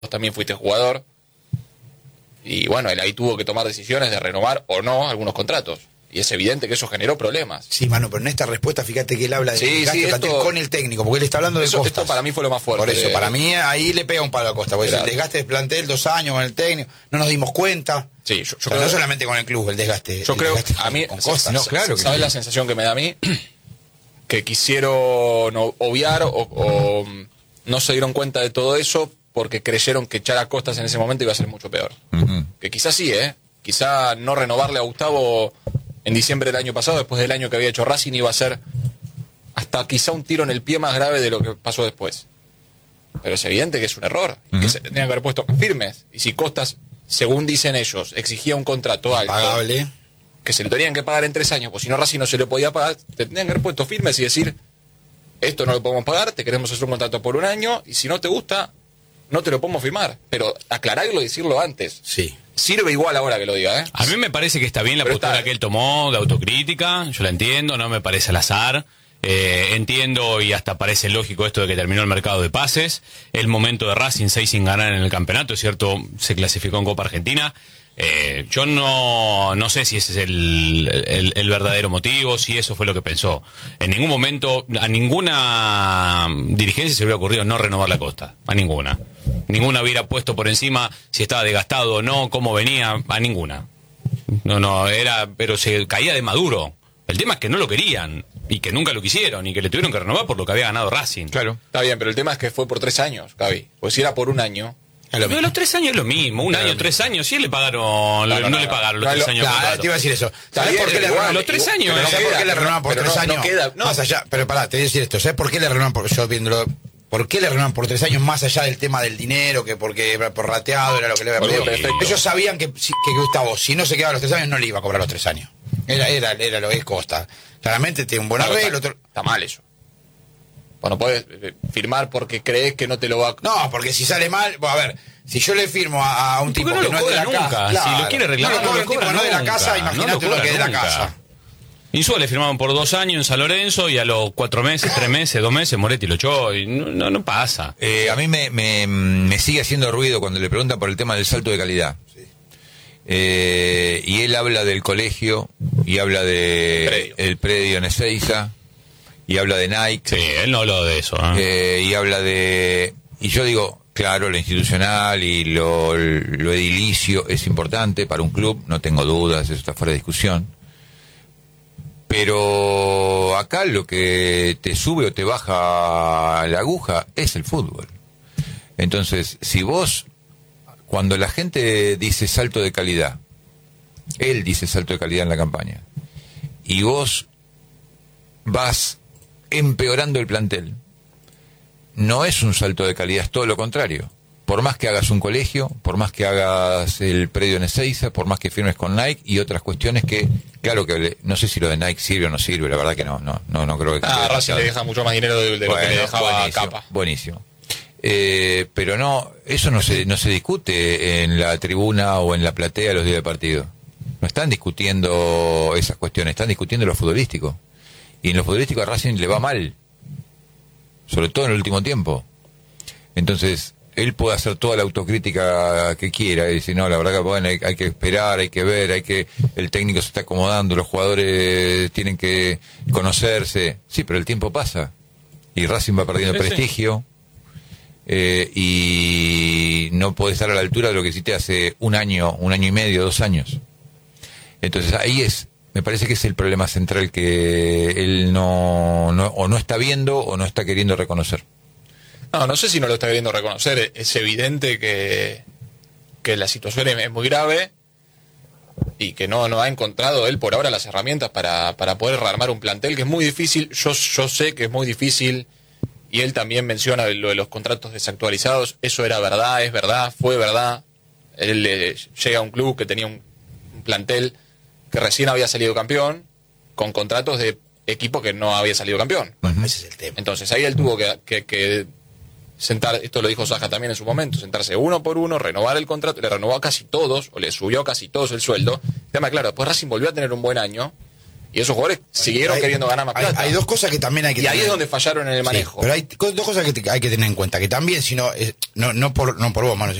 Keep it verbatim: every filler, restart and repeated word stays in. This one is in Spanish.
también fuiste jugador. Y bueno, él ahí tuvo que tomar decisiones de renovar o no algunos contratos. Y es evidente que eso generó problemas. Sí, mano, pero en esta respuesta, fíjate que él habla de sí, desgaste sí, esto, con el técnico, porque él está hablando de eso, Costas. Esto para mí fue lo más fuerte. Por eso, de... para mí ahí le pega un palo a Costa, porque el desgaste del plantel, dos años con el técnico, no nos dimos cuenta. Sí, yo, yo o sea, creo... no solamente con el club, el desgaste. Yo el creo, desgaste a mí, con Costas. No, claro que ¿sabes sí. La sensación que me da a mí? Que quisieron obviar o, o no se dieron cuenta de todo eso porque creyeron que echar a Costas en ese momento iba a ser mucho peor. Uh-huh. Que quizás sí, ¿eh? Quizá no renovarle a Gustavo en diciembre del año pasado, después del año que había hecho Racing, iba a ser hasta quizá un tiro en el pie más grave de lo que pasó después. Pero es evidente que es un error, uh-huh. que se tendrían que haber puesto firmes. Y si Costas, según dicen ellos, exigía un contrato alto, pagable, que se lo tenían que pagar en tres años, pues si no Racing no se le podía pagar, tendrían que haber puesto firmes y decir, esto no lo podemos pagar, te queremos hacer un contrato por un año, y si no te gusta, no te lo podemos firmar. Pero aclararlo y decirlo antes. Sí. Sirve igual ahora que lo diga, ¿eh? A mí me parece que está bien la Pero postura está... que él tomó de autocrítica, yo la entiendo, no me parece al azar. Eh, entiendo y hasta parece lógico esto de que terminó el mercado de pases. El momento de Racing, seis sin ganar en el campeonato, es cierto, se clasificó en Copa Argentina. Eh, yo no, no sé si ese es el, el, el verdadero motivo, si eso fue lo que pensó. En ningún momento, a ninguna dirigencia se le hubiera ocurrido no renovar la Costa, a ninguna. Ninguna hubiera puesto por encima si estaba desgastado o no, cómo venía, a ninguna. No, no, era, pero se caía de maduro. El tema es que no lo querían, y que nunca lo quisieron, y que le tuvieron que renovar por lo que había ganado Racing. Claro. Está bien, pero el tema es que fue por tres años, Gaby. Pues si era por un año... Pero los tres años es lo mismo, un claro. año, tres años, sí le pagaron, no, no, no, no le pagaron los no, tres años. Claro, te iba a decir eso. ¿Sabes por qué le renovaron los tres años? ¿Sabes por qué le renovaron por tres años? No queda, no. Más allá, pero pará, te voy a decir esto, ¿sabes por qué le renovaron por, yo viéndolo, por qué le renovaron por tres años más allá del tema del dinero, que porque por rateado era lo que le había pedido? Ellos sabían que, que Gustavo, si no se quedaba los tres años, no le iba a cobrar los tres años. Era, era, era lo que es Costa. Claramente tiene un buen claro, arreglo. Está, otro... está mal eso. Bueno, puedes firmar porque crees que no te lo va a... No, porque si sale mal, bueno, a ver, si yo le firmo a, a un tipo no que no es de la nunca. casa... Claro, si lo quiere arreglar, no lo cobra un tipo no de la casa, nunca. imagínate no lo que es de la casa. Insúa le firmaron por dos años en San Lorenzo y a los cuatro meses, tres meses, dos meses, Moretti lo echó y no, no, no pasa. Eh, a mí me, me, me sigue haciendo ruido cuando le preguntan por el tema del salto de calidad. Sí. Eh, y él habla del colegio y habla de predio. el predio en Ezeiza y habla de Nike. Sí, él no habló de eso. ¿eh? Eh, y habla de... Y yo digo, claro, lo institucional y lo, lo edilicio es importante para un club, no tengo dudas, eso está fuera de discusión. Pero acá lo que te sube o te baja la aguja es el fútbol. Entonces, si vos, cuando la gente dice salto de calidad, él dice salto de calidad en la campaña, y vos vas empeorando el plantel, no es un salto de calidad, es todo lo contrario. Por más que hagas un colegio, por más que hagas el predio en Ezeiza, por más que firmes con Nike y otras cuestiones que, claro que no sé si lo de Nike sirve o no sirve, la verdad que no, no, no, no creo que... Ah, Racing le deja mucho más dinero de, de bueno, lo que le dejaba buenísimo, Capa. Buenísimo. Eh, pero no, eso no se, no se discute en la tribuna o en la platea los días de partido. No están discutiendo esas cuestiones, están discutiendo lo futbolístico. Y en lo futbolístico a Racing le va mal, sobre todo en el último tiempo. Entonces, él puede hacer toda la autocrítica que quiera y decir, no, la verdad que bueno, hay, hay que esperar, hay que ver, hay que el técnico se está acomodando, los jugadores tienen que conocerse. Sí, pero el tiempo pasa y Racing va perdiendo sí, prestigio sí. Eh, y no puede estar a la altura de lo que hiciste hace un año, un año y medio, dos años. Entonces ahí es, me parece que es el problema central que él no, no o no está viendo o no está queriendo reconocer. No, no sé si no lo está queriendo reconocer. Es evidente que, que la situación es muy grave y que no, no ha encontrado él por ahora las herramientas para, para poder rearmar un plantel, que es muy difícil. Yo, yo sé que es muy difícil y él también menciona lo de los contratos desactualizados. Eso era verdad, es verdad, fue verdad. Él eh, llega a un club que tenía un, un plantel que recién había salido campeón con contratos de equipo que no había salido campeón. Bueno, ese es el tema. Entonces ahí él tuvo que... que, que sentar, esto lo dijo Saja también en su momento, sentarse uno por uno, renovar el contrato, le renovó a casi todos, o le subió a casi todos el sueldo. El tema, claro, después Racing volvió a tener un buen año, Y esos jugadores siguieron hay, queriendo ganar más hay, plata. Hay dos cosas que también hay que y tener. ahí es donde fallaron en el manejo. Sí, pero hay dos cosas que te, hay que tener en cuenta. Que también, si no, eh, no, no, por, no por vos, Manu,